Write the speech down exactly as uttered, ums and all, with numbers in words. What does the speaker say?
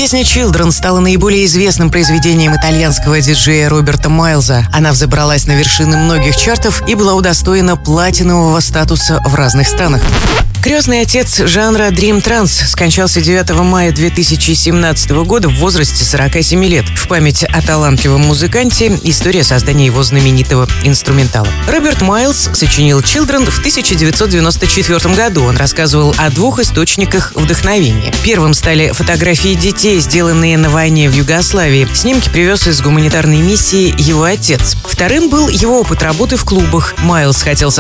Песня «Children» стала наиболее известным произведением итальянского диджея Роберта Майлза. Она взобралась на вершины многих чартов и была удостоена платинового статуса в разных странах. Крестный отец жанра Dream Trance скончался девятого мая две тысячи семнадцатого года в возрасте сорока семи лет. В память о талантливом музыканте история создания его знаменитого инструментала. Роберт Майлз сочинил «Children» в тысяча девятьсот девяносто четвёртом году. Он рассказывал о двух источниках вдохновения. Первым стали фотографии детей, сделанные на войне в Югославии. Снимки привез из гуманитарной миссии его отец. Вторым был его опыт работы в клубах. Майлз хотел